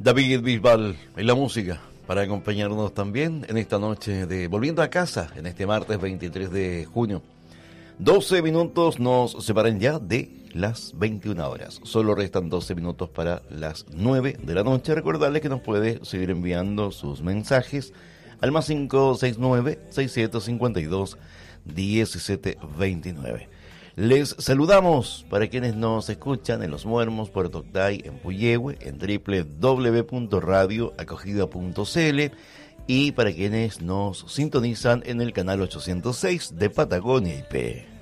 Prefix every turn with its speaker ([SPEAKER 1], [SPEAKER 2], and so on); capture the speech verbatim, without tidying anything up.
[SPEAKER 1] David Bisbal en la música para acompañarnos también en esta noche de Volviendo a Casa, en este martes veintitrés de junio. doce minutos nos separan ya de las veintiuna horas. Solo restan doce minutos para las nueve de la noche. Recordarles que nos puede seguir enviando sus mensajes al más cinco seis nueve, seis siete cinco dos, uno siete dos nueve. Les saludamos para quienes nos escuchan en Los Muermos, Puerto Octay, en Puyehue, en doble u doble u doble u punto radio acogida punto c l y para quienes nos sintonizan en el canal ochocientos seis de Patagonia I P.